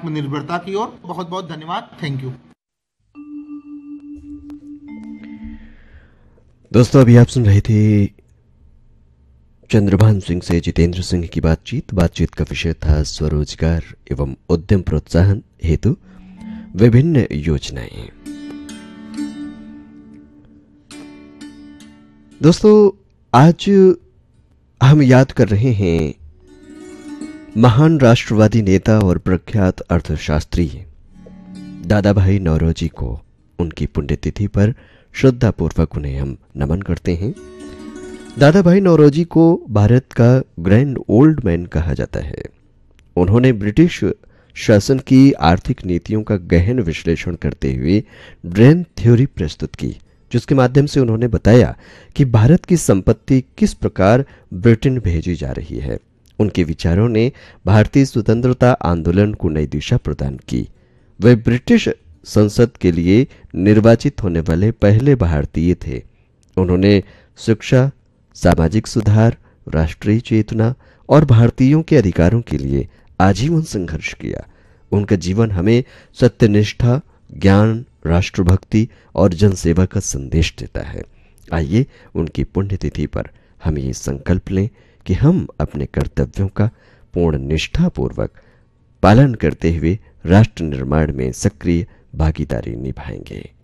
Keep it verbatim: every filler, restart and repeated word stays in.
आत्मनिर्भरता की ओर। बहुत बहुत धन्यवाद। Thank you. दोस्तों, अभी आप सुन रहे थे चंद्रभान सिंह से जितेंद्र सिंह की बातचीत। बातचीत का विषय था स्वरोजगार एवं उद्यम प्रोत्साहन हेतु विभिन्न योजनाएं। दोस्तों, आज हम याद कर रहे हैं महान राष्ट्रवादी नेता और प्रख्यात अर्थशास्त्री दादा भाई नौरोजी को। उनकी पुण्यतिथि पर श्रद्धापूर्वक उन्हें हम नमन करते हैं। दादा भाई नौरोजी को भारत का ग्रैंड ओल्ड मैन कहा जाता है। उन्होंने ब्रिटिश शासन की आर्थिक नीतियों का गहन विश्लेषण करते हुए ड्रेन थ्योरी प्रस्तुत की, जिसके माध्यम से उन्होंने बताया कि भारत की संपत्ति किस प्रकार ब्रिटेन भेजी जा रही है। उनके विचारों ने भारतीय स्वतंत्रता आंदोलन को नई दिशा प्रदान की। वे ब्रिटिश संसद के लिए निर्वाचित होने वाले पहले भारतीय थे। उन्होंने शिक्षा, सामाजिक सुधार, राष्ट्रीय चेतना और भारतीयों के अधिकारों के लिए आजीवन संघर्ष किया। उनका जीवन हमें सत्यनिष्ठा, ज्ञान, राष्ट्रभक्ति और जनसेवा का संदेश देता है। आइए उनकी पुण्यतिथि पर हम ये संकल्प लें कि हम अपने कर्तव्यों का पूर्ण निष्ठापूर्वक पालन करते हुए राष्ट्र निर्माण में सक्रिय भागीदारी निभाएंगे।